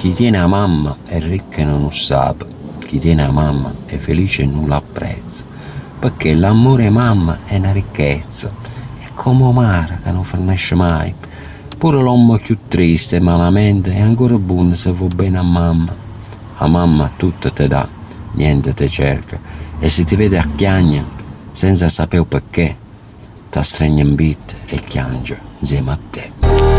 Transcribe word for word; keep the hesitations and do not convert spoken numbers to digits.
Chi tiene a mamma è ricco e non lo sa, chi tiene a mamma è felice e non l'apprezza, perché l'amore mamma è una ricchezza, è come un mare che non finisce mai. Pure l'uomo più triste e malamente è ancora buono se va bene a mamma. A mamma tutto te dà, niente te cerca, e se ti vede a chiagna senza sapere perché, ti stringe in bit e chiange insieme a te.